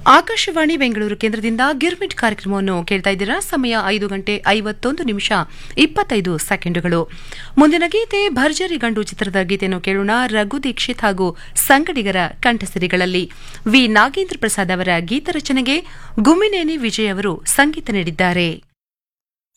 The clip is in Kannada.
ಆಕಾಶವಾಣಿ ಬೆಂಗಳೂರು ಕೇಂದ್ರದಿಂದ ಗಿರ್ಮಿಟ್ ಕಾರ್ಯಕ್ರಮವನ್ನು ಕೇಳ್ತಾ ಇದ್ದೀರಾ. ಸಮಯ 5:51 ಮುಂದಿನ ಗೀತೆ ಭರ್ಜರಿ ಗಂಡು ಚಿತ್ರದ ಗೀತೆಯನ್ನು ಕೇಳೋಣ. ರಘು ದೀಕ್ಷಿತ್ ಹಾಗೂ ಸಂಗಡಿಗರ ಕಂಠಸಿರಿಗಳಲ್ಲಿ ವಿ ನಾಗೇಂದ್ರ ಪ್ರಸಾದ್ ಅವರ ಗೀತ ರಚನೆಗೆ ಗುಮ್ಮಿನೇನಿ ವಿಜಯ್ ಅವರು ಸಂಗೀತ ನೀಡಿದ್ದಾರೆ.